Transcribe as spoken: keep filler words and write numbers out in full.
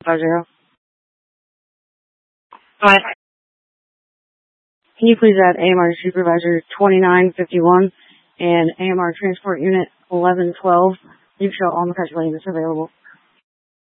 five zero. Hi. Can you please add A M R Supervisor twenty-nine fifty-one and A M R Transport Unit eleven twelve? You show all the lanes available.